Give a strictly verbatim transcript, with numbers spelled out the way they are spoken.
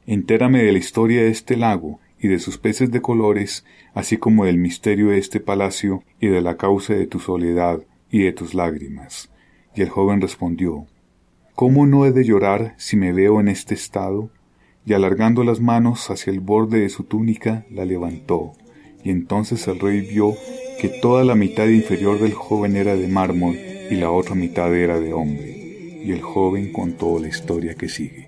Entérame de la historia de este lago y de sus peces de colores, así como del misterio de este palacio y de la causa de tu soledad y de tus lágrimas. Y el joven respondió: ¿Cómo no he de llorar si me veo en este estado? Y alargando las manos hacia el borde de su túnica, la levantó, y entonces el rey vio que toda la mitad inferior del joven era de mármol y la otra mitad era de hombre. Y el joven contó la historia que sigue.